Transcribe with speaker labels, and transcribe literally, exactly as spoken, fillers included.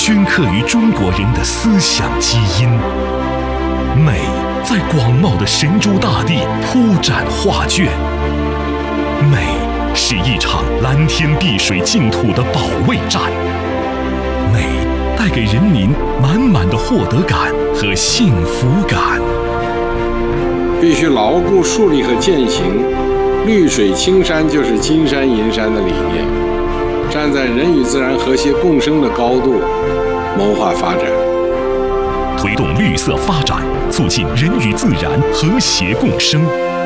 Speaker 1: 镌刻于中国人的思想基因。美在广袤的神州大地铺展画卷，美是一场蓝天碧水净土的保卫战，美带给人民满满的获得感和幸福感。
Speaker 2: 必须牢固树立和践行绿水青山就是金山银山的理念，站在人与自然和谐共生的高度谋划发展，
Speaker 1: 推动绿色发展，促进人与自然和谐共生。